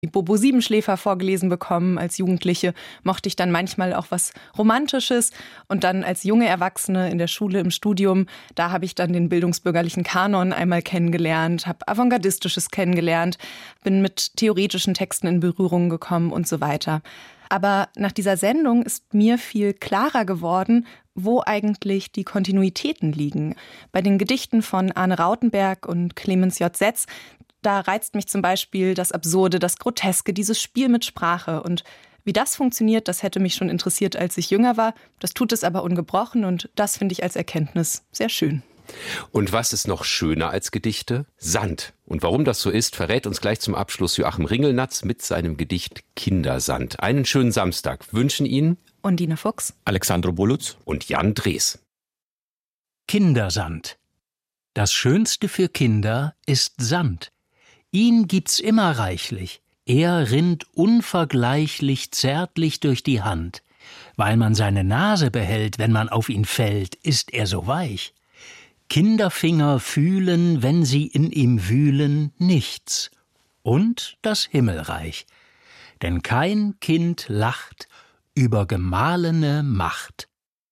Bobo Siebenschläfer vorgelesen bekommen. Als Jugendliche mochte ich dann manchmal auch was Romantisches. Und dann als junge Erwachsene in der Schule, im Studium, da habe ich dann den bildungsbürgerlichen Kanon einmal kennengelernt, habe Avantgardistisches kennengelernt, bin mit theoretischen Texten in Berührung gekommen und so weiter. Aber nach dieser Sendung ist mir viel klarer geworden, wo eigentlich die Kontinuitäten liegen. Bei den Gedichten von Arne Rautenberg und Clemens J. Setz, da reizt mich zum Beispiel das Absurde, das Groteske, dieses Spiel mit Sprache. Und wie das funktioniert, das hätte mich schon interessiert, als ich jünger war. Das tut es aber ungebrochen und das finde ich als Erkenntnis sehr schön. Und was ist noch schöner als Gedichte? Sand. Und warum das so ist, verrät uns gleich zum Abschluss Joachim Ringelnatz mit seinem Gedicht Kindersand. Einen schönen Samstag wünschen Ihnen Undine Fuchs, Alexandro Bolutz und Jan Drees. Kindersand. Das Schönste für Kinder ist Sand. Ihn gibt's immer reichlich. Er rinnt unvergleichlich zärtlich durch die Hand. Weil man seine Nase behält, wenn man auf ihn fällt, ist er so weich. Kinderfinger fühlen, wenn sie in ihm wühlen, nichts. Und das Himmelreich. Denn kein Kind lacht über gemahlene Macht.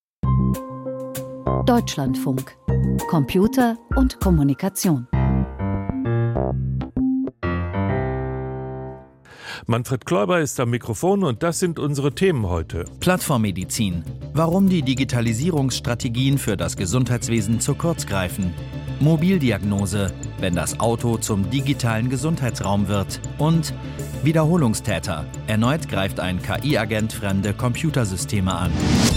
Deutschlandfunk. Computer und Kommunikation. Manfred Kläuber ist am Mikrofon und das sind unsere Themen heute. Plattformmedizin. Warum die Digitalisierungsstrategien für das Gesundheitswesen zu kurz greifen. Mobildiagnose, wenn das Auto zum digitalen Gesundheitsraum wird. Und Wiederholungstäter. Erneut greift ein KI-Agent fremde Computersysteme an.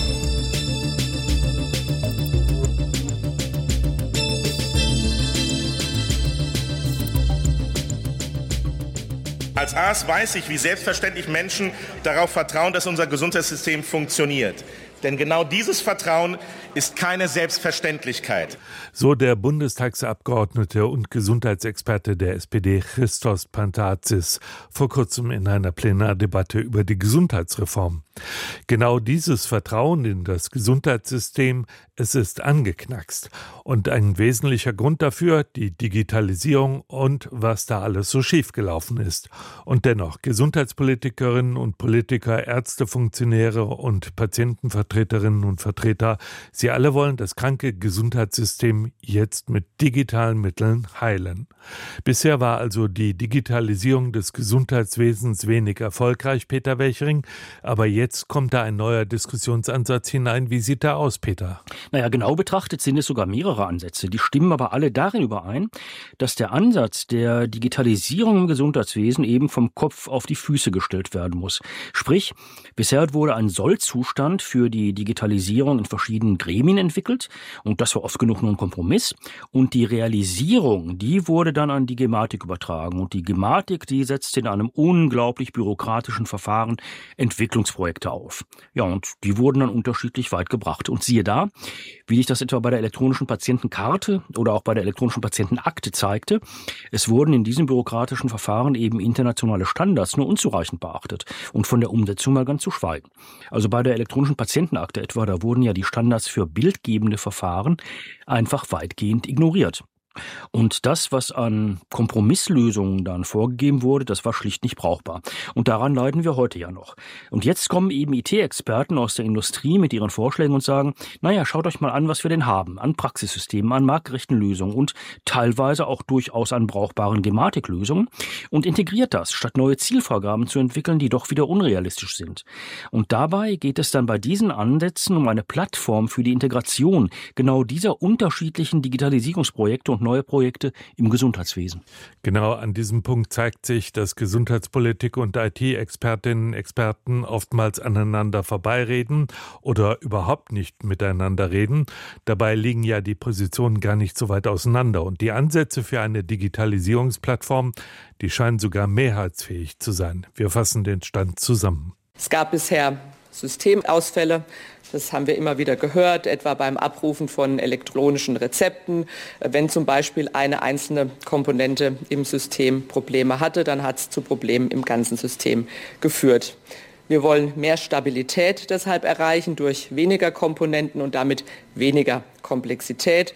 Als Arzt weiß ich, wie selbstverständlich Menschen darauf vertrauen, dass unser Gesundheitssystem funktioniert. Denn genau dieses Vertrauen ist keine Selbstverständlichkeit. So der Bundestagsabgeordnete und Gesundheitsexperte der SPD Christos Pantazis vor kurzem in einer Plenardebatte über die Gesundheitsreform. Genau dieses Vertrauen in das Gesundheitssystem, es ist angeknackst. Und ein wesentlicher Grund dafür, die Digitalisierung und was da alles so schiefgelaufen ist. Und dennoch, Gesundheitspolitikerinnen und Politiker, Ärztefunktionäre und Patientenvertreterinnen und Vertreter, sie alle wollen das kranke Gesundheitssystem jetzt mit digitalen Mitteln heilen. Bisher war also die Digitalisierung des Gesundheitswesens wenig erfolgreich, Peter Welchering, aber jetzt kommt da ein neuer Diskussionsansatz hinein. Wie sieht der aus, Peter? Naja, genau betrachtet sind es sogar mehrere Ansätze. Die stimmen aber alle darin überein, dass der Ansatz der Digitalisierung im Gesundheitswesen eben vom Kopf auf die Füße gestellt werden muss. Sprich, bisher wurde ein Sollzustand für die Digitalisierung in verschiedenen Gremien entwickelt und das war oft genug nur ein Kompromiss. Und die Realisierung, die wurde dann an die Gematik übertragen. Und die Gematik, die setzte in einem unglaublich bürokratischen Verfahren Entwicklungsprojekte auf. Ja, und die wurden dann unterschiedlich weit gebracht. Und siehe da, wie sich das etwa bei der elektronischen Patientenkarte oder auch bei der elektronischen Patientenakte zeigte, es wurden in diesem bürokratischen Verfahren eben internationale Standards nur unzureichend beachtet und von der Umsetzung mal ganz zu schweigen. Also bei der elektronischen Patientenakte etwa, da wurden ja die Standards für bildgebende Verfahren einfach weitgehend ignoriert. Und das, was an Kompromisslösungen dann vorgegeben wurde, das war schlicht nicht brauchbar. Und daran leiden wir heute ja noch. Und jetzt kommen eben IT-Experten aus der Industrie mit ihren Vorschlägen und sagen, naja, schaut euch mal an, was wir denn haben. An Praxissystemen, an marktgerechten Lösungen und teilweise auch durchaus an brauchbaren Gematiklösungen und integriert das, statt neue Zielvorgaben zu entwickeln, die doch wieder unrealistisch sind. Und dabei geht es dann bei diesen Ansätzen um eine Plattform für die Integration genau dieser unterschiedlichen Digitalisierungsprojekte und neue Projekte im Gesundheitswesen. Genau an diesem Punkt zeigt sich, dass Gesundheitspolitik und IT-Expertinnen und Experten oftmals aneinander vorbeireden oder überhaupt nicht miteinander reden. Dabei liegen ja die Positionen gar nicht so weit auseinander. Und die Ansätze für eine Digitalisierungsplattform, die scheinen sogar mehrheitsfähig zu sein. Wir fassen den Stand zusammen. Es gab bisher Systemausfälle. Das haben wir immer wieder gehört, etwa beim Abrufen von elektronischen Rezepten. Wenn zum Beispiel eine einzelne Komponente im System Probleme hatte, dann hat es zu Problemen im ganzen System geführt. Wir wollen mehr Stabilität deshalb erreichen durch weniger Komponenten und damit weniger Komplexität.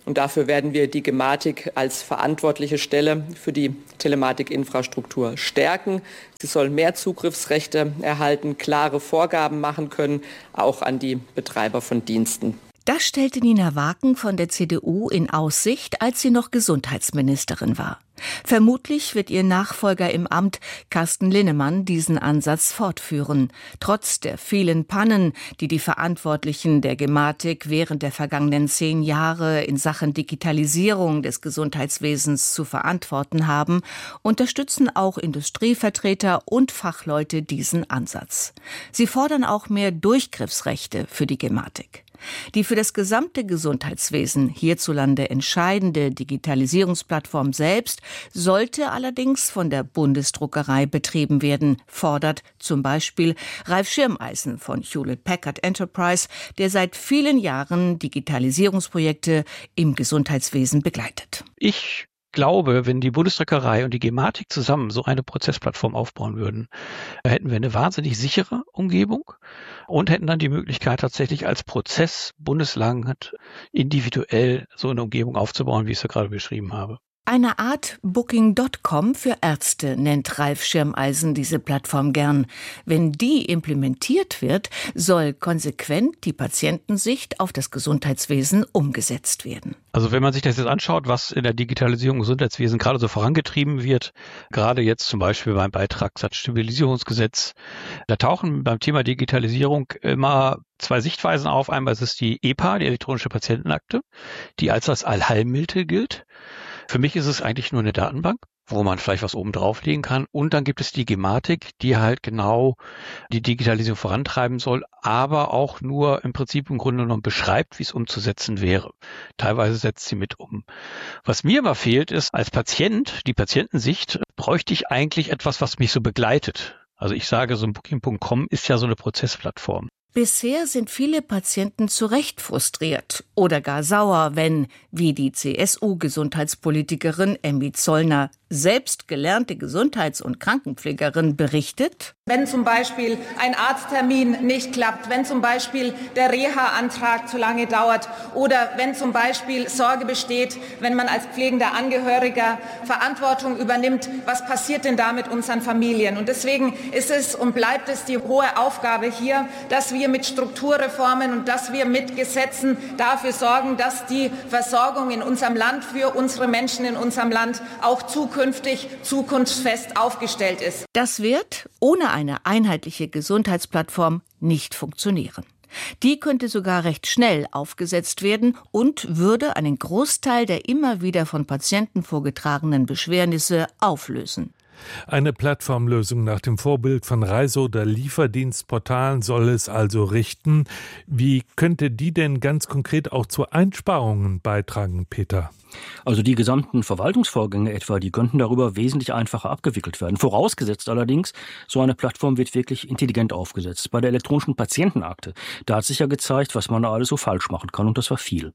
Und dafür werden wir die Gematik als verantwortliche Stelle für die Telematikinfrastruktur stärken. Sie soll mehr Zugriffsrechte erhalten, klare Vorgaben machen können, auch an die Betreiber von Diensten. Das stellte Nina Waken von der CDU in Aussicht, als sie noch Gesundheitsministerin war. Vermutlich wird ihr Nachfolger im Amt, Carsten Linnemann, diesen Ansatz fortführen. Trotz der vielen Pannen, die die Verantwortlichen der Gematik während der vergangenen 10 Jahre in Sachen Digitalisierung des Gesundheitswesens zu verantworten haben, unterstützen auch Industrievertreter und Fachleute diesen Ansatz. Sie fordern auch mehr Durchgriffsrechte für die Gematik. Die für das gesamte Gesundheitswesen hierzulande entscheidende Digitalisierungsplattform selbst sollte allerdings von der Bundesdruckerei betrieben werden, fordert zum Beispiel Ralf Schirmeisen von Hewlett-Packard Enterprise, der seit vielen Jahren Digitalisierungsprojekte im Gesundheitswesen begleitet. Ich glaube, wenn die Bundesdruckerei und die Gematik zusammen so eine Prozessplattform aufbauen würden, hätten wir eine wahnsinnig sichere Umgebung und hätten dann die Möglichkeit, tatsächlich als Prozess bundeslang individuell so eine Umgebung aufzubauen, wie ich es ja gerade beschrieben habe. Eine Art Booking.com für Ärzte nennt Ralf Schirmeisen diese Plattform gern. Wenn die implementiert wird, soll konsequent die Patientensicht auf das Gesundheitswesen umgesetzt werden. Also wenn man sich das jetzt anschaut, was in der Digitalisierung im Gesundheitswesen gerade so vorangetrieben wird, gerade jetzt zum Beispiel beim Beitragssatzstabilisierungsgesetz, da tauchen beim Thema Digitalisierung immer 2 Sichtweisen auf. Einmal ist es die EPA, die elektronische Patientenakte, die als das Allheilmittel gilt. Für mich ist es eigentlich nur eine Datenbank, wo man vielleicht was oben drauflegen kann. Und dann gibt es die Gematik, die halt genau die Digitalisierung vorantreiben soll, aber auch nur im Prinzip im Grunde genommen beschreibt, wie es umzusetzen wäre. Teilweise setzt sie mit um. Was mir aber fehlt, ist, als Patient, die Patientensicht, bräuchte ich eigentlich etwas, was mich so begleitet. Also ich sage, so ein Booking.com ist ja so eine Prozessplattform. Bisher sind viele Patienten zu Recht frustriert oder gar sauer, wenn, wie die CSU-Gesundheitspolitikerin Emmy Zollner, selbst gelernte Gesundheits- und Krankenpflegerin, berichtet: Wenn zum Beispiel ein Arzttermin nicht klappt, wenn zum Beispiel der Reha-Antrag zu lange dauert oder wenn zum Beispiel Sorge besteht, wenn man als pflegender Angehöriger Verantwortung übernimmt, was passiert denn da mit unseren Familien? Und deswegen ist es und bleibt es die hohe Aufgabe hier, dass wir mit Strukturreformen und dass wir mit Gesetzen dafür sorgen, dass die Versorgung in unserem Land für unsere Menschen in unserem Land auch zukunftsfest aufgestellt ist. Das wird ohne eine einheitliche Gesundheitsplattform nicht funktionieren. Die könnte sogar recht schnell aufgesetzt werden und würde einen Großteil der immer wieder von Patienten vorgetragenen Beschwernisse auflösen. Eine Plattformlösung nach dem Vorbild von Reise- oder Lieferdienstportalen soll es also richten. Wie könnte die denn ganz konkret auch zu Einsparungen beitragen, Peter? Also die gesamten Verwaltungsvorgänge etwa, die könnten darüber wesentlich einfacher abgewickelt werden. Vorausgesetzt allerdings, so eine Plattform wird wirklich intelligent aufgesetzt. Bei der elektronischen Patientenakte, da hat sich ja gezeigt, was man da alles so falsch machen kann, und das war viel.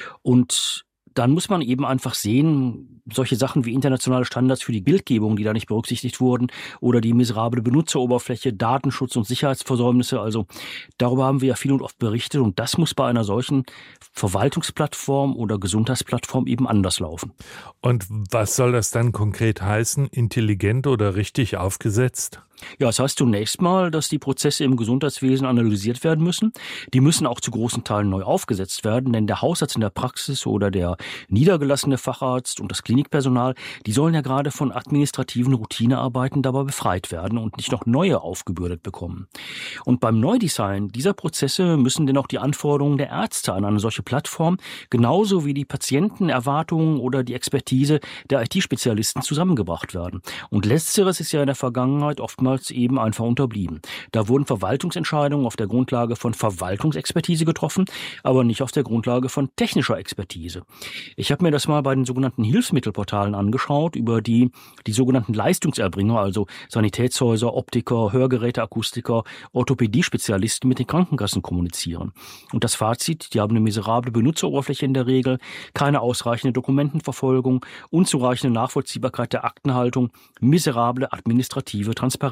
Und dann muss man eben einfach sehen, solche Sachen wie internationale Standards für die Bildgebung, die da nicht berücksichtigt wurden, oder die miserable Benutzeroberfläche, Datenschutz und Sicherheitsversäumnisse, also darüber haben wir ja viel und oft berichtet, und das muss bei einer solchen Verwaltungsplattform oder Gesundheitsplattform eben anders laufen. Und was soll das dann konkret heißen? Intelligent oder richtig aufgesetzt? Ja, das heißt zunächst mal, dass die Prozesse im Gesundheitswesen analysiert werden müssen. Die müssen auch zu großen Teilen neu aufgesetzt werden, denn der Hausarzt in der Praxis oder der niedergelassene Facharzt und das Klinikpersonal, die sollen ja gerade von administrativen Routinearbeiten dabei befreit werden und nicht noch neue aufgebürdet bekommen. Und beim Neudesign dieser Prozesse müssen denn auch die Anforderungen der Ärzte an eine solche Plattform genauso wie die Patientenerwartungen oder die Expertise der IT-Spezialisten zusammengebracht werden. Und letzteres ist ja in der Vergangenheit oftmals eben einfach unterblieben. Da wurden Verwaltungsentscheidungen auf der Grundlage von Verwaltungsexpertise getroffen, aber nicht auf der Grundlage von technischer Expertise. Ich habe mir das mal bei den sogenannten Hilfsmittelportalen angeschaut, über die sogenannten Leistungserbringer, also Sanitätshäuser, Optiker, Hörgeräteakustiker, Orthopädie-Spezialisten mit den Krankenkassen kommunizieren. Und das Fazit: Die haben eine miserable Benutzeroberfläche in der Regel, keine ausreichende Dokumentenverfolgung, unzureichende Nachvollziehbarkeit der Aktenhaltung, miserable administrative Transparenz.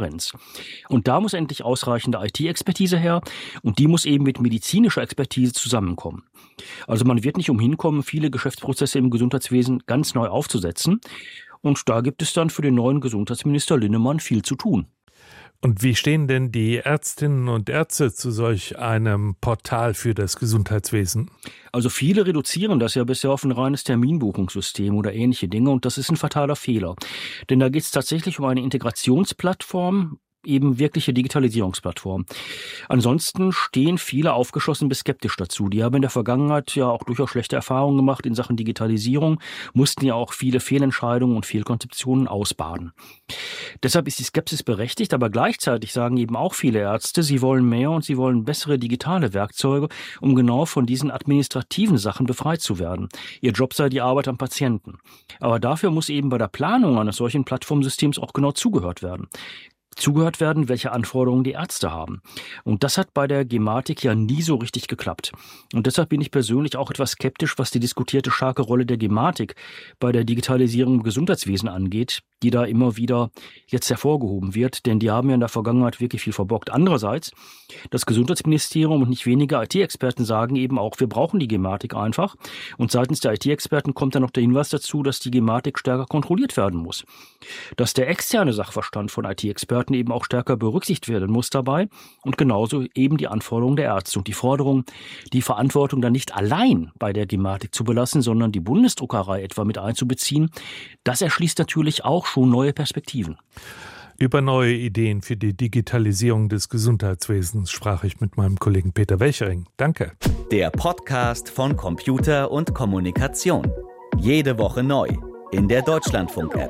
Insolvenz. Und da muss endlich ausreichende IT-Expertise her und die muss eben mit medizinischer Expertise zusammenkommen. Also man wird nicht umhin kommen, viele Geschäftsprozesse im Gesundheitswesen ganz neu aufzusetzen. Und da gibt es dann für den neuen Gesundheitsminister Linnemann viel zu tun. Und wie stehen denn die Ärztinnen und Ärzte zu solch einem Portal für das Gesundheitswesen? Also viele reduzieren das ja bisher auf ein reines Terminbuchungssystem oder ähnliche Dinge und das ist ein fataler Fehler. Denn da geht es tatsächlich um eine Integrationsplattform, eben wirkliche Digitalisierungsplattform. Ansonsten stehen viele aufgeschlossen bis skeptisch dazu. Die haben in der Vergangenheit ja auch durchaus schlechte Erfahrungen gemacht in Sachen Digitalisierung, mussten ja auch viele Fehlentscheidungen und Fehlkonzeptionen ausbaden. Deshalb ist die Skepsis berechtigt, aber gleichzeitig sagen eben auch viele Ärzte, sie wollen mehr und sie wollen bessere digitale Werkzeuge, um genau von diesen administrativen Sachen befreit zu werden. Ihr Job sei die Arbeit am Patienten. Aber dafür muss eben bei der Planung eines solchen Plattformsystems auch genau zugehört werden, welche Anforderungen die Ärzte haben. Und das hat bei der Gematik ja nie so richtig geklappt. Und deshalb bin ich persönlich auch etwas skeptisch, was die diskutierte starke Rolle der Gematik bei der Digitalisierung im Gesundheitswesen angeht, die da immer wieder jetzt hervorgehoben wird, denn die haben ja in der Vergangenheit wirklich viel verbockt. Andererseits, das Gesundheitsministerium und nicht wenige IT-Experten sagen eben auch, wir brauchen die Gematik einfach. Und seitens der IT-Experten kommt dann noch der Hinweis dazu, dass die Gematik stärker kontrolliert werden muss. Dass der externe Sachverstand von IT-Experten eben auch stärker berücksichtigt werden muss dabei und genauso eben die Anforderungen der Ärzte und die Forderung, die Verantwortung dann nicht allein bei der Gematik zu belassen, sondern die Bundesdruckerei etwa mit einzubeziehen, das erschließt natürlich auch schon neue Perspektiven. Über neue Ideen für die Digitalisierung des Gesundheitswesens sprach ich mit meinem Kollegen Peter Welchering. Danke. Der Podcast von Computer und Kommunikation. Jede Woche neu in der Deutschlandfunk-App.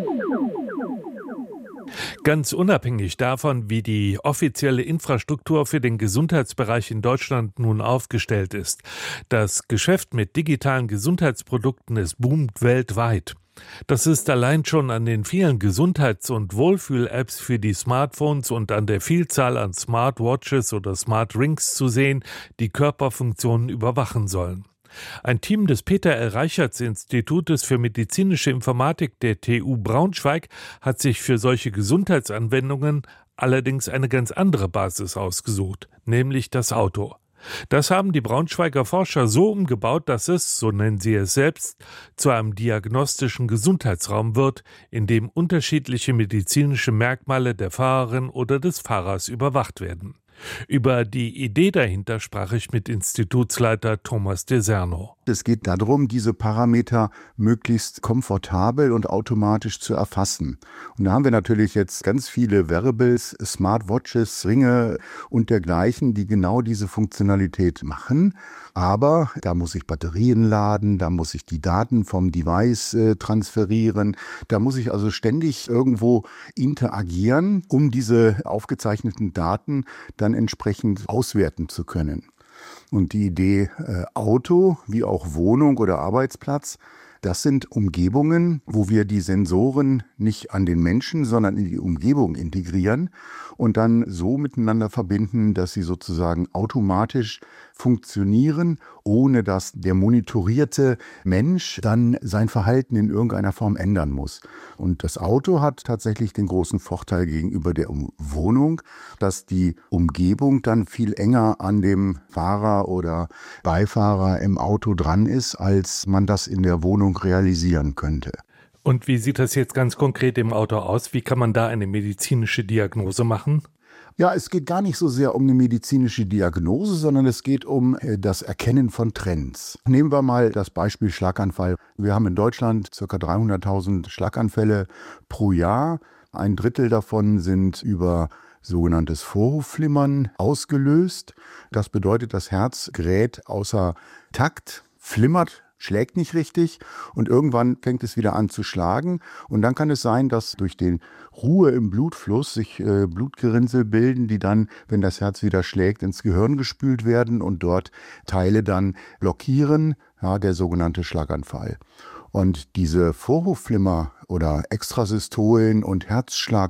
Ganz unabhängig davon, wie die offizielle Infrastruktur für den Gesundheitsbereich in Deutschland nun aufgestellt ist, das Geschäft mit digitalen Gesundheitsprodukten, es boomt weltweit. Das ist allein schon an den vielen Gesundheits- und Wohlfühl-Apps für die Smartphones und an der Vielzahl an Smartwatches oder Smart Rings zu sehen, die Körperfunktionen überwachen sollen. Ein Team des Peter-L-Reichertz-Institutes für medizinische Informatik der TU Braunschweig hat sich für solche Gesundheitsanwendungen allerdings eine ganz andere Basis ausgesucht, nämlich das Auto. Das haben die Braunschweiger Forscher so umgebaut, dass es, so nennen sie es selbst, zu einem diagnostischen Gesundheitsraum wird, in dem unterschiedliche medizinische Merkmale der Fahrerin oder des Fahrers überwacht werden. Über die Idee dahinter sprach ich mit Institutsleiter Thomas Deserno. Es geht darum, diese Parameter möglichst komfortabel und automatisch zu erfassen. Und da haben wir natürlich jetzt ganz viele Wearables, Smartwatches, Ringe und dergleichen, die genau diese Funktionalität machen. Aber da muss ich Batterien laden, da muss ich die Daten vom Device transferieren, da muss ich also ständig irgendwo interagieren, um diese aufgezeichneten Daten dann entsprechend auswerten zu können. Und die Idee Auto, wie auch Wohnung oder Arbeitsplatz, das sind Umgebungen, wo wir die Sensoren nicht an den Menschen, sondern in die Umgebung integrieren und dann so miteinander verbinden, dass sie sozusagen automatisch funktionieren, ohne dass der monitorierte Mensch dann sein Verhalten in irgendeiner Form ändern muss. Und das Auto hat tatsächlich den großen Vorteil gegenüber der Wohnung, dass die Umgebung dann viel enger an dem Fahrer oder Beifahrer im Auto dran ist, als man das in der Wohnung realisieren könnte. Und wie sieht das jetzt ganz konkret im Auto aus? Wie kann man da eine medizinische Diagnose machen? Ja, es geht gar nicht so sehr um eine medizinische Diagnose, sondern es geht um das Erkennen von Trends. Nehmen wir mal das Beispiel Schlaganfall. Wir haben in Deutschland ca. 300.000 Schlaganfälle pro Jahr. 1/3 davon sind über sogenanntes Vorhofflimmern ausgelöst. Das bedeutet, das Herz gerät außer Takt, flimmert, schlägt nicht richtig und irgendwann fängt es wieder an zu schlagen. Und dann kann es sein, dass durch die Ruhe im Blutfluss sich Blutgerinnsel bilden, die dann, wenn das Herz wieder schlägt, ins Gehirn gespült werden und dort Teile dann blockieren, ja, der sogenannte Schlaganfall. Und diese Vorhofflimmer oder Extrasystolen und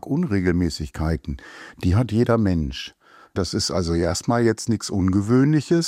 Herzschlagunregelmäßigkeiten, die hat jeder Mensch. Das ist also erstmal jetzt nichts Ungewöhnliches.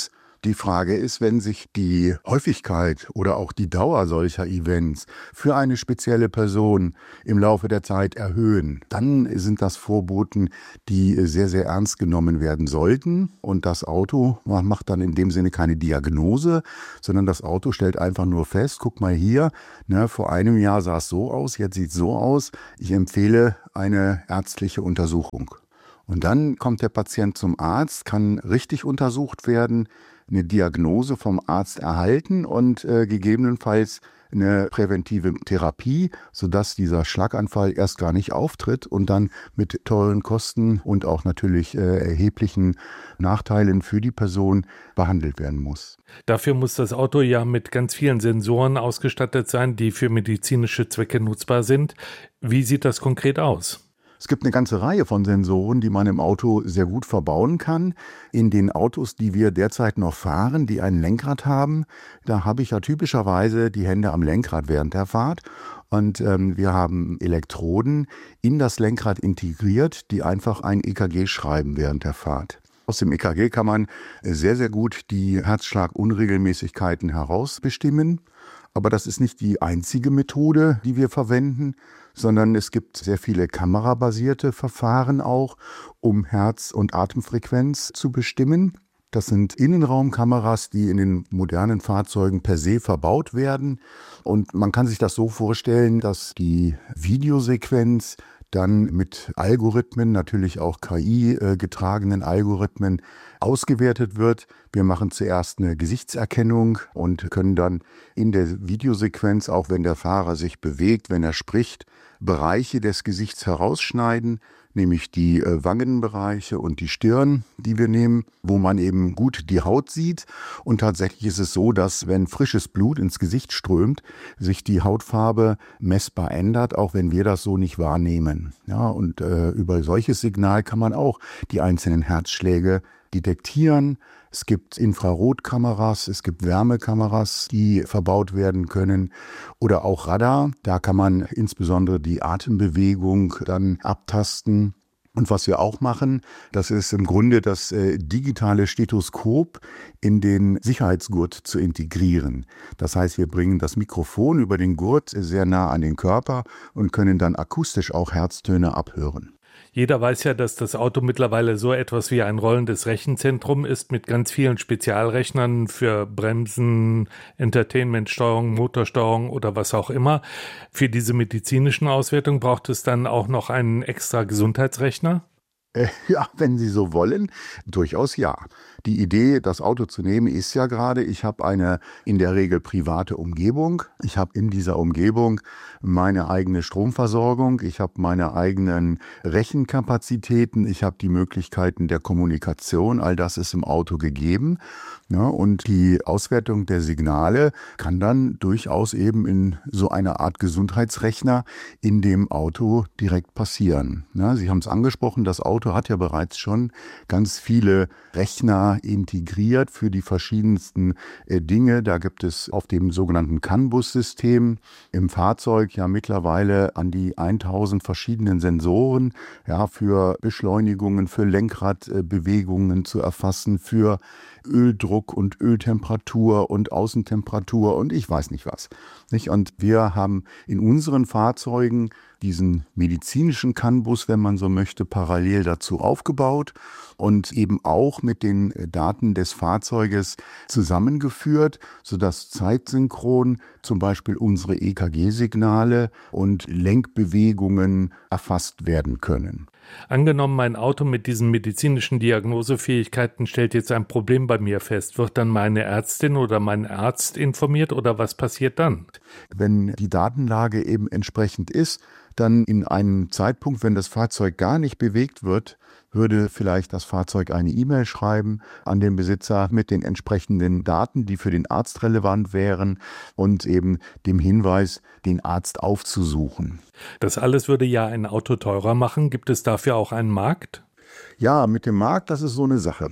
Die Frage ist, wenn sich die Häufigkeit oder auch die Dauer solcher Events für eine spezielle Person im Laufe der Zeit erhöhen, dann sind das Vorboten, die sehr, sehr ernst genommen werden sollten. Und das Auto macht dann in dem Sinne keine Diagnose, sondern das Auto stellt einfach nur fest, guck mal hier, ne, vor einem Jahr sah es so aus, jetzt sieht es so aus. Ich empfehle eine ärztliche Untersuchung. Und dann kommt der Patient zum Arzt, kann richtig untersucht werden, eine Diagnose vom Arzt erhalten und gegebenenfalls eine präventive Therapie, sodass dieser Schlaganfall erst gar nicht auftritt und dann mit teuren Kosten und auch natürlich erheblichen Nachteilen für die Person behandelt werden muss. Dafür muss das Auto ja mit ganz vielen Sensoren ausgestattet sein, die für medizinische Zwecke nutzbar sind. Wie sieht das konkret aus? Es gibt eine ganze Reihe von Sensoren, die man im Auto sehr gut verbauen kann. In den Autos, die wir derzeit noch fahren, die ein Lenkrad haben, da habe ich ja typischerweise die Hände am Lenkrad während der Fahrt. Und wir haben Elektroden in das Lenkrad integriert, die einfach ein EKG schreiben während der Fahrt. Aus dem EKG kann man sehr, sehr gut die Herzschlagunregelmäßigkeiten herausbestimmen. Aber das ist nicht die einzige Methode, die wir verwenden, sondern es gibt sehr viele kamerabasierte Verfahren auch, um Herz- und Atemfrequenz zu bestimmen. Das sind Innenraumkameras, die in den modernen Fahrzeugen per se verbaut werden. Und man kann sich das so vorstellen, dass die Videosequenz dann mit Algorithmen, natürlich auch KI-getragenen Algorithmen, ausgewertet wird. Wir machen zuerst eine Gesichtserkennung und können dann in der Videosequenz, auch wenn der Fahrer sich bewegt, wenn er spricht, Bereiche des Gesichts herausschneiden, nämlich die Wangenbereiche und die Stirn, die wir nehmen, wo man eben gut die Haut sieht. Und tatsächlich ist es so, dass wenn frisches Blut ins Gesicht strömt, sich die Hautfarbe messbar ändert, auch wenn wir das so nicht wahrnehmen. Ja, und über solches Signal kann man auch die einzelnen Herzschläge detektieren. Es gibt Infrarotkameras, es gibt Wärmekameras, die verbaut werden können oder auch Radar. Da kann man insbesondere die Atembewegung dann abtasten. Und was wir auch machen, das ist im Grunde das digitale Stethoskop in den Sicherheitsgurt zu integrieren. Das heißt, wir bringen das Mikrofon über den Gurt sehr nah an den Körper und können dann akustisch auch Herztöne abhören. Jeder weiß ja, dass das Auto mittlerweile so etwas wie ein rollendes Rechenzentrum ist mit ganz vielen Spezialrechnern für Bremsen, Entertainmentsteuerung, Motorsteuerung oder was auch immer. Für diese medizinischen Auswertungen braucht es dann auch noch einen extra Gesundheitsrechner? Ja, wenn Sie so wollen, durchaus ja. Die Idee, das Auto zu nehmen, ist ja gerade, ich habe eine in der Regel private Umgebung. Ich habe in dieser Umgebung meine eigene Stromversorgung, ich habe meine eigenen Rechenkapazitäten, ich habe die Möglichkeiten der Kommunikation, all das ist im Auto gegeben. Ja, und die Auswertung der Signale kann dann durchaus eben in so einer Art Gesundheitsrechner in dem Auto direkt passieren. Ja, Sie haben es angesprochen, das Auto hat ja bereits schon ganz viele Rechner integriert für die verschiedensten Dinge. Da gibt es auf dem sogenannten CAN-Bus-System im Fahrzeug ja mittlerweile an die 1000 verschiedenen Sensoren, ja, für Beschleunigungen, für Lenkradbewegungen zu erfassen, für Öldruck und Öltemperatur und Außentemperatur und ich weiß nicht was. Und wir haben in unseren Fahrzeugen diesen medizinischen CAN-Bus, wenn man so möchte, parallel dazu aufgebaut und eben auch mit den Daten des Fahrzeuges zusammengeführt, sodass zeitsynchron zum Beispiel unsere EKG-Signale und Lenkbewegungen erfasst werden können. Angenommen, mein Auto mit diesen medizinischen Diagnosefähigkeiten stellt jetzt ein Problem bei mir fest. Wird dann meine Ärztin oder mein Arzt informiert oder was passiert dann? Wenn die Datenlage eben entsprechend ist, dann in einem Zeitpunkt, wenn das Fahrzeug gar nicht bewegt wird, würde vielleicht das Fahrzeug eine E-Mail schreiben an den Besitzer mit den entsprechenden Daten, die für den Arzt relevant wären und eben dem Hinweis, den Arzt aufzusuchen. Das alles würde ja ein Auto teurer machen. Gibt es dafür auch einen Markt? Ja, mit dem Markt, das ist so eine Sache.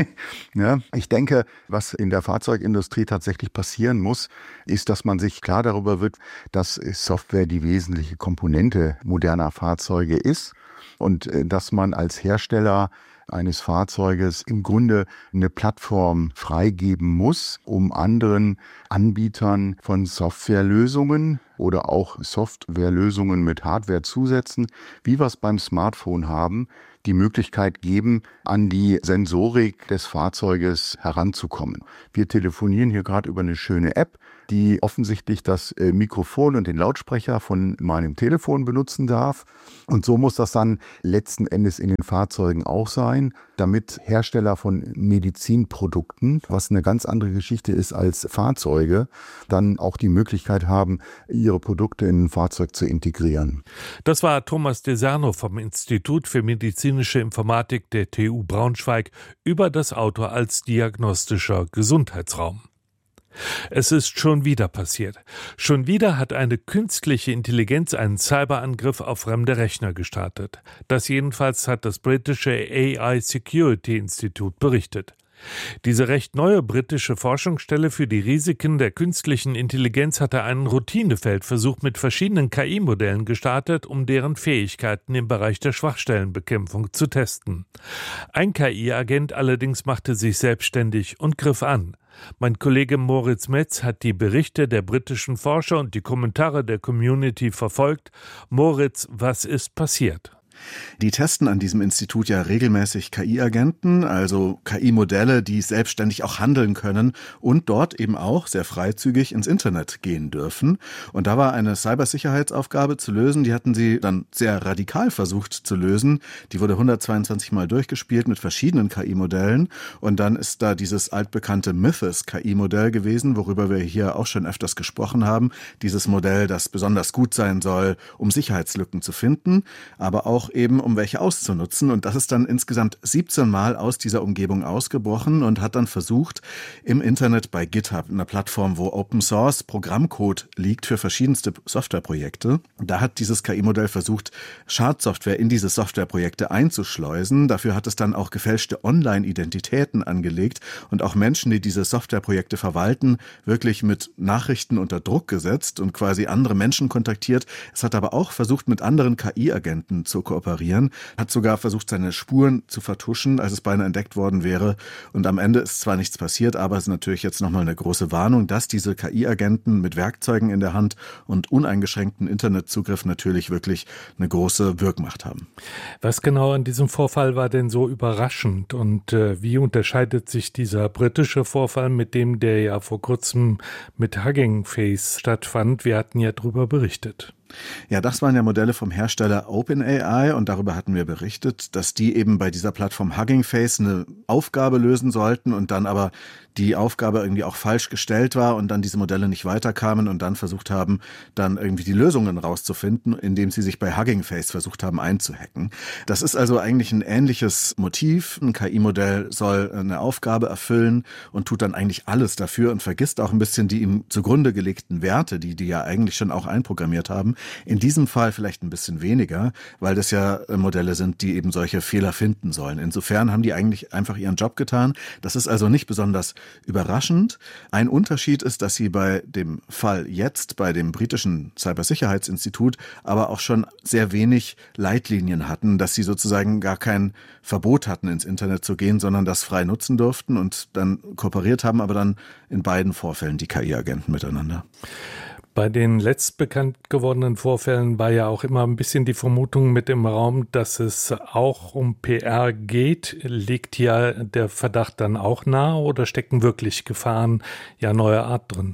Ja, ich denke, was in der Fahrzeugindustrie tatsächlich passieren muss, ist, dass man sich klar darüber wird, dass Software die wesentliche Komponente moderner Fahrzeuge ist und dass man als Hersteller eines Fahrzeuges im Grunde eine Plattform freigeben muss, um anderen Anbietern von Softwarelösungen oder auch Softwarelösungen mit Hardwarezusätzen, wie wir es beim Smartphone haben, die Möglichkeit geben, an die Sensorik des Fahrzeuges heranzukommen. Wir telefonieren hier gerade über eine schöne App, die offensichtlich das Mikrofon und den Lautsprecher von meinem Telefon benutzen darf. Und so muss das dann letzten Endes in den Fahrzeugen auch sein, damit Hersteller von Medizinprodukten, was eine ganz andere Geschichte ist als Fahrzeuge, dann auch die Möglichkeit haben, ihre Produkte in ein Fahrzeug zu integrieren. Das war Thomas Deserno vom Institut für medizinische Informatik der TU Braunschweig über das Auto als diagnostischer Gesundheitsraum. Es ist schon wieder passiert. Schon wieder hat eine künstliche Intelligenz einen Cyberangriff auf fremde Rechner gestartet. Das jedenfalls hat das britische AI Security Institute berichtet. Diese recht neue britische Forschungsstelle für die Risiken der künstlichen Intelligenz hatte einen Routinefeldversuch mit verschiedenen KI-Modellen gestartet, um deren Fähigkeiten im Bereich der Schwachstellenbekämpfung zu testen. Ein KI-Agent allerdings machte sich selbstständig und griff an. Mein Kollege Moritz Metz hat die Berichte der britischen Forscher und die Kommentare der Community verfolgt. Moritz, was ist passiert? Die testen an diesem Institut ja regelmäßig KI-Agenten, also KI-Modelle, die selbstständig auch handeln können und dort eben auch sehr freizügig ins Internet gehen dürfen. Und da war eine Cybersicherheitsaufgabe zu lösen, die hatten sie dann sehr radikal versucht zu lösen. Die wurde 122 Mal durchgespielt mit verschiedenen KI-Modellen und dann ist da dieses altbekannte Mythos-KI-Modell gewesen, worüber wir hier auch schon öfters gesprochen haben. Dieses Modell, das besonders gut sein soll, um Sicherheitslücken zu finden, aber auch eben, um welche auszunutzen. Und das ist dann insgesamt 17 Mal aus dieser Umgebung ausgebrochen und hat dann versucht, im Internet bei GitHub, einer Plattform, wo Open Source Programmcode liegt für verschiedenste Softwareprojekte, da hat dieses KI-Modell versucht, Schadsoftware in diese Softwareprojekte einzuschleusen. Dafür hat es dann auch gefälschte Online-Identitäten angelegt und auch Menschen, die diese Softwareprojekte verwalten, wirklich mit Nachrichten unter Druck gesetzt und quasi andere Menschen kontaktiert. Es hat aber auch versucht, mit anderen KI-Agenten zu kooperieren, hat sogar versucht, seine Spuren zu vertuschen, als es beinahe entdeckt worden wäre. Und am Ende ist zwar nichts passiert, aber es ist natürlich jetzt nochmal eine große Warnung, dass diese KI-Agenten mit Werkzeugen in der Hand und uneingeschränkten Internetzugriff natürlich wirklich eine große Wirkmacht haben. Was genau an diesem Vorfall war denn so überraschend und wie unterscheidet sich dieser britische Vorfall mit dem, der ja vor kurzem mit Hugging Face stattfand? Wir hatten ja darüber berichtet. Ja, das waren ja Modelle vom Hersteller OpenAI und darüber hatten wir berichtet, dass die eben bei dieser Plattform Hugging Face eine Aufgabe lösen sollten und dann aber die Aufgabe irgendwie auch falsch gestellt war und dann diese Modelle nicht weiterkamen und dann versucht haben, dann irgendwie die Lösungen rauszufinden, indem sie sich bei Hugging Face versucht haben einzuhacken. Das ist also eigentlich ein ähnliches Motiv. Ein KI-Modell soll eine Aufgabe erfüllen und tut dann eigentlich alles dafür und vergisst auch ein bisschen die ihm zugrunde gelegten Werte, die ja eigentlich schon auch einprogrammiert haben. In diesem Fall vielleicht ein bisschen weniger, weil das ja Modelle sind, die eben solche Fehler finden sollen. Insofern haben die eigentlich einfach ihren Job getan. Das ist also nicht besonders überraschend. Ein Unterschied ist, dass sie bei dem Fall jetzt, bei dem britischen Cybersicherheitsinstitut, aber auch schon sehr wenig Leitlinien hatten, dass sie sozusagen gar kein Verbot hatten, ins Internet zu gehen, sondern das frei nutzen durften und dann kooperiert haben, aber dann in beiden Vorfällen die KI-Agenten miteinander. Bei den letzt bekannt gewordenen Vorfällen war ja auch immer ein bisschen die Vermutung mit im Raum, dass es auch um PR geht. Liegt hier der Verdacht dann auch nahe oder stecken wirklich Gefahren ja neuer Art drin?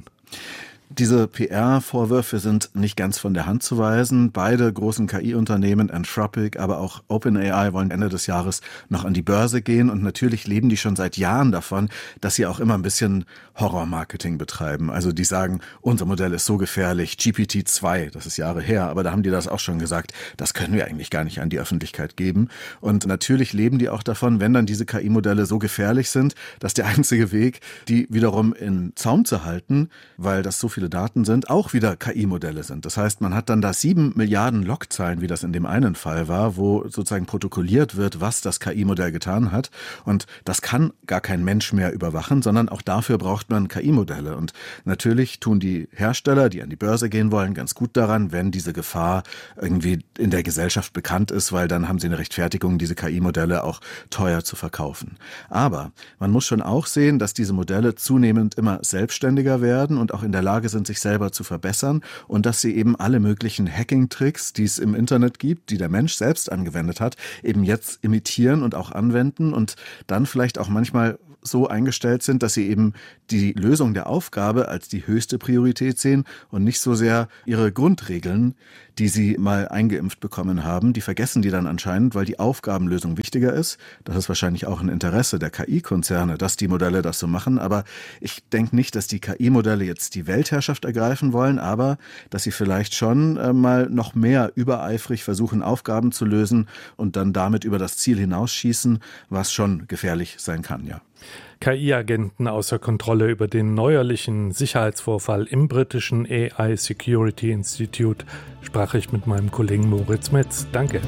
Diese PR-Vorwürfe sind nicht ganz von der Hand zu weisen. Beide großen KI-Unternehmen, Anthropic, aber auch OpenAI, wollen Ende des Jahres noch an die Börse gehen. Und natürlich leben die schon seit Jahren davon, dass sie auch immer ein bisschen Horror-Marketing betreiben. Also die sagen, unser Modell ist so gefährlich, GPT-2, das ist Jahre her, aber da haben die das auch schon gesagt, das können wir eigentlich gar nicht an die Öffentlichkeit geben. Und natürlich leben die auch davon, wenn dann diese KI-Modelle so gefährlich sind, dass der einzige Weg, die wiederum in Zaum zu halten, weil das so viel viele Daten sind, auch wieder KI-Modelle sind. Das heißt, man hat dann da 7 Milliarden Logzeilen, wie das in dem einen Fall war, wo sozusagen protokolliert wird, was das KI-Modell getan hat. Und das kann gar kein Mensch mehr überwachen, sondern auch dafür braucht man KI-Modelle. Und natürlich tun die Hersteller, die an die Börse gehen wollen, ganz gut daran, wenn diese Gefahr irgendwie in der Gesellschaft bekannt ist, weil dann haben sie eine Rechtfertigung, diese KI-Modelle auch teuer zu verkaufen. Aber man muss schon auch sehen, dass diese Modelle zunehmend immer selbstständiger werden und auch in der Lage sind, sich selber zu verbessern und dass sie eben alle möglichen Hacking-Tricks, die es im Internet gibt, die der Mensch selbst angewendet hat, eben jetzt imitieren und auch anwenden und dann vielleicht auch manchmal so eingestellt sind, dass sie eben die Lösung der Aufgabe als die höchste Priorität sehen und nicht so sehr ihre Grundregeln, die sie mal eingeimpft bekommen haben. Die vergessen die dann anscheinend, weil die Aufgabenlösung wichtiger ist. Das ist wahrscheinlich auch ein Interesse der KI-Konzerne, dass die Modelle das so machen. Aber ich denke nicht, dass die KI-Modelle jetzt die Weltherrschaft ergreifen wollen, aber dass sie vielleicht schon mal noch mehr übereifrig versuchen, Aufgaben zu lösen und dann damit über das Ziel hinausschießen, was schon gefährlich sein kann, ja. KI-Agenten außer Kontrolle über den neuerlichen Sicherheitsvorfall im britischen AI Security Institute sprach ich mit meinem Kollegen Moritz Metz. Danke.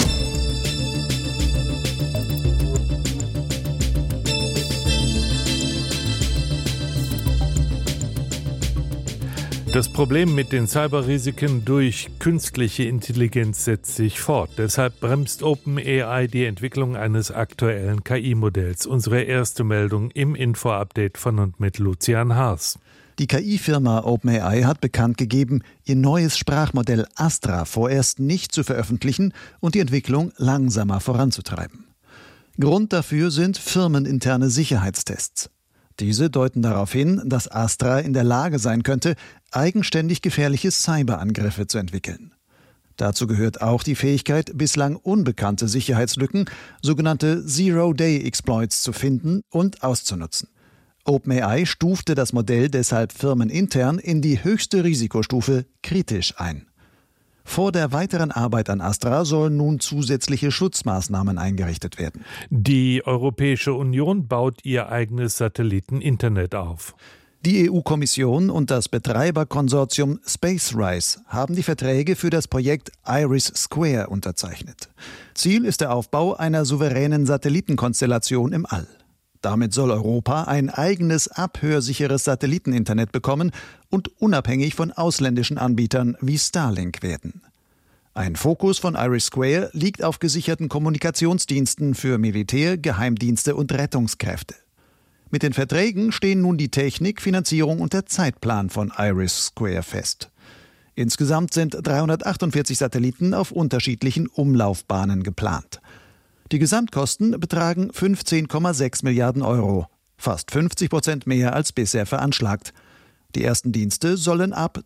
Das Problem mit den Cyberrisiken durch künstliche Intelligenz setzt sich fort. Deshalb bremst OpenAI die Entwicklung eines aktuellen KI-Modells. Unsere erste Meldung im Info-Update von und mit Lucian Haas. Die KI-Firma OpenAI hat bekannt gegeben, ihr neues Sprachmodell Astra vorerst nicht zu veröffentlichen und die Entwicklung langsamer voranzutreiben. Grund dafür sind firmeninterne Sicherheitstests. Diese deuten darauf hin, dass Astra in der Lage sein könnte, eigenständig gefährliche Cyberangriffe zu entwickeln. Dazu gehört auch die Fähigkeit, bislang unbekannte Sicherheitslücken, sogenannte Zero-Day-Exploits, zu finden und auszunutzen. OpenAI stufte das Modell deshalb firmenintern in die höchste Risikostufe kritisch ein. Vor der weiteren Arbeit an Astra sollen nun zusätzliche Schutzmaßnahmen eingerichtet werden. Die Europäische Union baut ihr eigenes Satelliteninternet auf. Die EU-Kommission und das Betreiberkonsortium SpaceRISE haben die Verträge für das Projekt IRIS² unterzeichnet. Ziel ist der Aufbau einer souveränen Satellitenkonstellation im All. Damit soll Europa ein eigenes, abhörsicheres Satelliteninternet bekommen und unabhängig von ausländischen Anbietern wie Starlink werden. Ein Fokus von IRIS² liegt auf gesicherten Kommunikationsdiensten für Militär, Geheimdienste und Rettungskräfte. Mit den Verträgen stehen nun die Technik, Finanzierung und der Zeitplan von IRIS² fest. Insgesamt sind 348 Satelliten auf unterschiedlichen Umlaufbahnen geplant. Die Gesamtkosten betragen 15,6 Milliarden Euro, fast 50% mehr als bisher veranschlagt. Die ersten Dienste sollen ab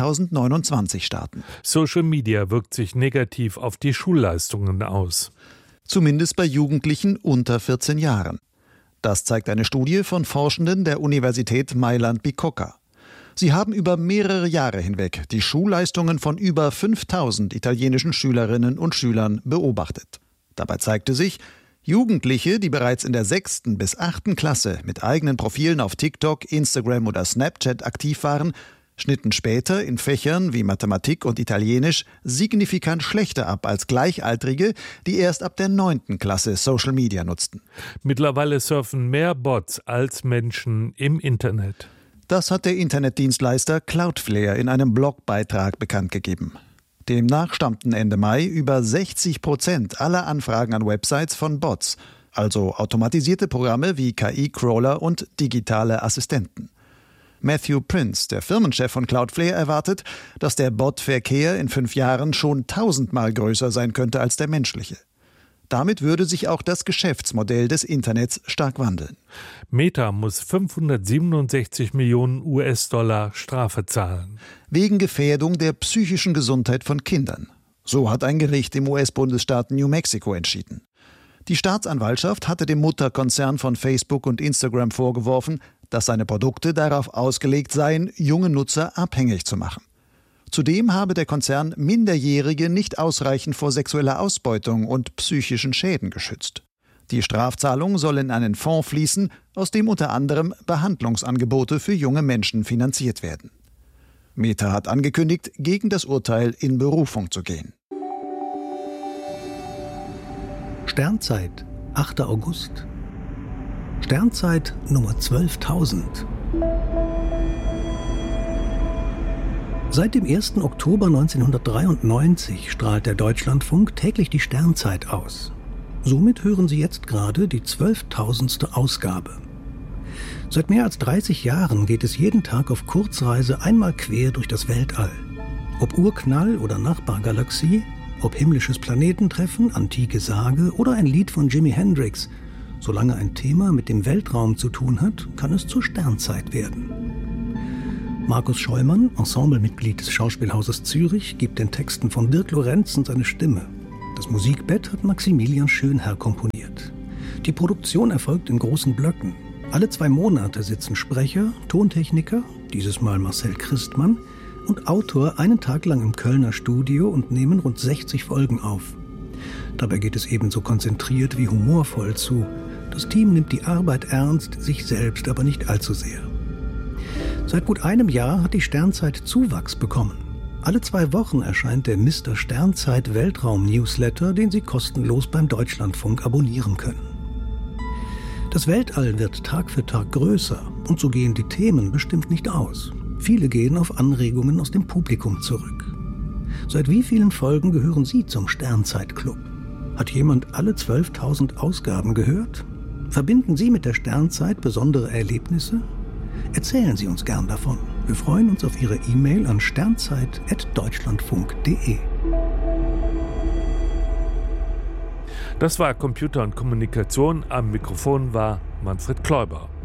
2029 starten. Social Media wirkt sich negativ auf die Schulleistungen aus. Zumindest bei Jugendlichen unter 14 Jahren. Das zeigt eine Studie von Forschenden der Universität Mailand-Bicocca. Sie haben über mehrere Jahre hinweg die Schulleistungen von über 5000 italienischen Schülerinnen und Schülern beobachtet. Dabei zeigte sich, Jugendliche, die bereits in der 6. bis 8. Klasse mit eigenen Profilen auf TikTok, Instagram oder Snapchat aktiv waren, schnitten später in Fächern wie Mathematik und Italienisch signifikant schlechter ab als Gleichaltrige, die erst ab der 9. Klasse Social Media nutzten. Mittlerweile surfen mehr Bots als Menschen im Internet. Das hat der Internetdienstleister Cloudflare in einem Blogbeitrag bekannt gegeben. Demnach stammten Ende Mai über 60% aller Anfragen an Websites von Bots, also automatisierte Programme wie KI-Crawler und digitale Assistenten. Matthew Prince, der Firmenchef von Cloudflare, erwartet, dass der Bot-Verkehr in 5 Jahren schon 1000-mal größer sein könnte als der menschliche. Damit würde sich auch das Geschäftsmodell des Internets stark wandeln. Meta muss 567 Millionen US-Dollar Strafe zahlen. Wegen Gefährdung der psychischen Gesundheit von Kindern. So hat ein Gericht im US-Bundesstaat New Mexico entschieden. Die Staatsanwaltschaft hatte dem Mutterkonzern von Facebook und Instagram vorgeworfen, dass seine Produkte darauf ausgelegt seien, junge Nutzer abhängig zu machen. Zudem habe der Konzern Minderjährige nicht ausreichend vor sexueller Ausbeutung und psychischen Schäden geschützt. Die Strafzahlung soll in einen Fonds fließen, aus dem unter anderem Behandlungsangebote für junge Menschen finanziert werden. Meta hat angekündigt, gegen das Urteil in Berufung zu gehen. Sternzeit, 8. August. Sternzeit Nummer 12.000. Seit dem 1. Oktober 1993 strahlt der Deutschlandfunk täglich die Sternzeit aus. Somit hören Sie jetzt gerade die 12.000. Ausgabe. Seit mehr als 30 Jahren geht es jeden Tag auf Kurzreise einmal quer durch das Weltall. Ob Urknall oder Nachbargalaxie, ob himmlisches Planetentreffen, antike Sage oder ein Lied von Jimi Hendrix. Solange ein Thema mit dem Weltraum zu tun hat, kann es zur Sternzeit werden. Markus Scheumann, Ensemblemitglied des Schauspielhauses Zürich, gibt den Texten von Dirk Lorenzen seine Stimme. Das Musikbett hat Maximilian Schönherr komponiert. Die Produktion erfolgt in großen Blöcken. Alle 2 Monate sitzen Sprecher, Tontechniker, dieses Mal Marcel Christmann, und Autor einen Tag lang im Kölner Studio und nehmen rund 60 Folgen auf. Dabei geht es ebenso konzentriert wie humorvoll zu. Das Team nimmt die Arbeit ernst, sich selbst aber nicht allzu sehr. Seit gut einem Jahr hat die Sternzeit Zuwachs bekommen. Alle 2 Wochen erscheint der Mr. Sternzeit Weltraum-Newsletter, den Sie kostenlos beim Deutschlandfunk abonnieren können. Das Weltall wird Tag für Tag größer und so gehen die Themen bestimmt nicht aus. Viele gehen auf Anregungen aus dem Publikum zurück. Seit wie vielen Folgen gehören Sie zum Sternzeit-Club? Hat jemand alle 12.000 Ausgaben gehört? Verbinden Sie mit der Sternzeit besondere Erlebnisse? Erzählen Sie uns gern davon. Wir freuen uns auf Ihre E-Mail an sternzeit@deutschlandfunk.de. Das war Computer und Kommunikation. Am Mikrofon war Manfred Kläuber.